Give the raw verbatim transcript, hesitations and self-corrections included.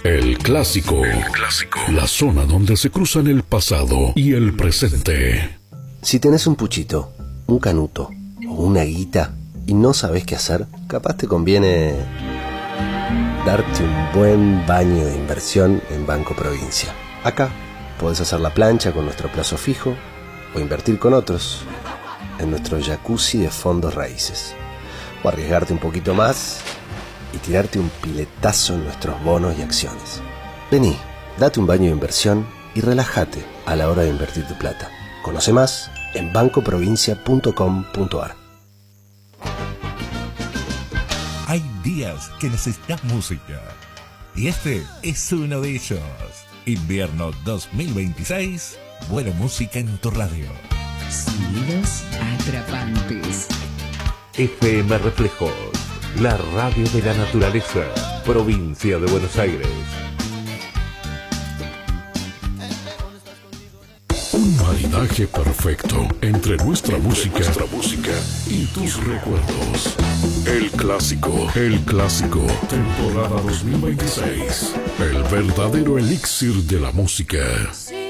El clásico. El clásico. La zona donde se cruzan el pasado y el presente. Si tenés un puchito, un canuto o una guita y no sabés qué hacer, capaz te conviene darte un buen baño de inversión en Banco Provincia. Acá podés hacer la plancha con nuestro plazo fijo o invertir con otros en nuestro jacuzzi de fondos raíces. O arriesgarte un poquito más y tirarte un piletazo en nuestros bonos y acciones. Vení, date un baño de inversión y relájate a la hora de invertir tu plata. Conoce más en banco provincia punto com punto a r. Hay días que necesitas música y este es uno de ellos. Invierno dos mil veintiséis, buena música en tu radio. Sonidos atrapantes. F M Reflejos, la radio de la naturaleza, provincia de Buenos Aires. Un maridaje perfecto entre nuestra música, nuestra música y tus recuerdos. El clásico, el clásico, temporada dos mil veintiséis. El verdadero elixir de la música.